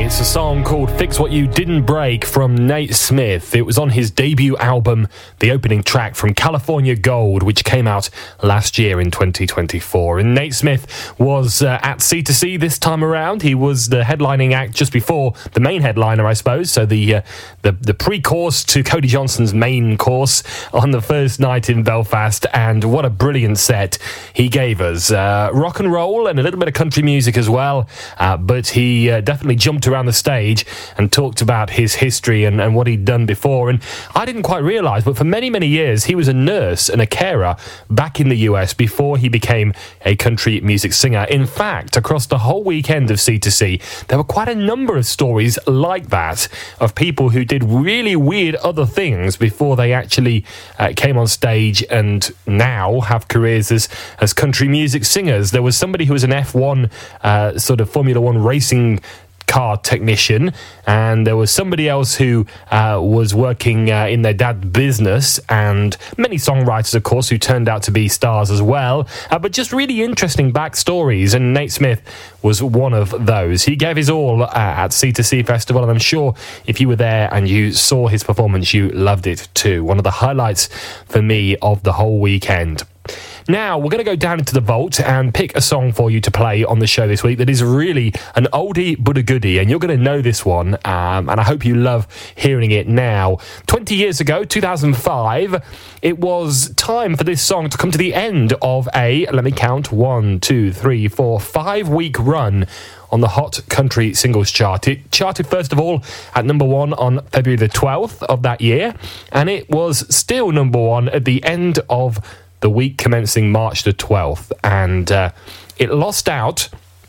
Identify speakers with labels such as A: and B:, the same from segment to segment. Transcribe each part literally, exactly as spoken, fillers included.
A: It's a song called Fix What You Didn't Break from Nate Smith. It was on his debut album, the opening track from California Gold, which came out last year in twenty twenty-four. And Nate Smith was uh, at C two C this time around. He was the headlining act just before the main headliner, I suppose. So the uh, the, the pre-course to Cody Johnson's main course on the first night in Belfast. And what a brilliant set he gave us. Uh, rock and roll and a little bit of country music as well. Uh, but he uh, definitely jumped around the stage and talked about his history and, and what he'd done before. And I didn't quite realise, but for many, many years, he was a nurse and a carer back in the U S before he became a country music singer. In fact, across the whole weekend of C two C, there were quite a number of stories like that of people who did really weird other things before they actually uh, came on stage and now have careers as, as country music singers. There was somebody who was an F one uh, sort of Formula One racing car technician, and there was somebody else who uh, was working uh, in their dad's business, and many songwriters, of course, who turned out to be stars as well, uh, but just really interesting backstories, and Nate Smith was one of those. He gave his all uh, at C two C Festival, and I'm sure if you were there and you saw his performance, you loved it too. One of the highlights for me of the whole weekend. Now, we're going to go down into the vault and pick a song for you to play on the show this week that is really an oldie but a goodie, and you're going to know this one, um, and I hope you love hearing it now. twenty years ago, two thousand five, it was time for this song to come to the end of a, let me count, one, two, three, four, five-week run on the Hot Country Singles Chart. It charted, first of all, at number one on February the twelfth of that year, and it was still number one at the end of the week commencing March the twelfth, and uh, it lost out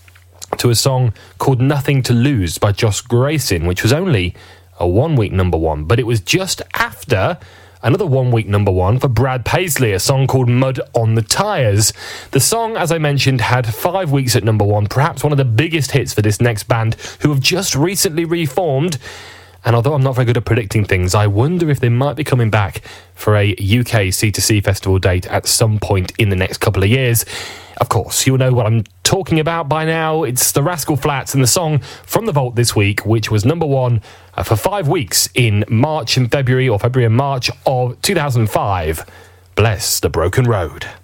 A: to a song called Nothing to Lose by Josh Grayson, which was only a one-week number one, but it was just after another one-week number one for Brad Paisley, a song called Mud on the Tires. The song, as I mentioned, had five weeks at number one, perhaps one of the biggest hits for this next band, who have just recently reformed. And although I'm not very good at predicting things, I wonder if they might be coming back for a U K C two C festival date at some point in the next couple of years. Of course, you'll know what I'm talking about by now. It's the Rascal Flatts and the song from the vault this week, which was number one uh, for five weeks in March and February, or February and March of two thousand five. Bless the Broken Road.